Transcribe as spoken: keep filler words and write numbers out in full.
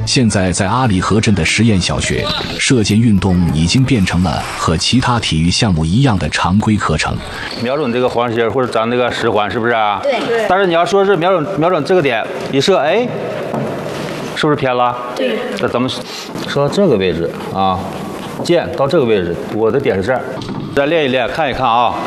现在在阿里河镇的实验小学，射箭运动已经变成了和其他体育项目一样的常规课程。 瞄准这个黄心或者咱这个十环，是不是啊？ 对对。 但是你要说是瞄准瞄准这个点一射，哎，是不是偏了？ 对。 那咱们射到这个位置啊，箭到这个位置，我的点是这儿。再练一练，看一看啊。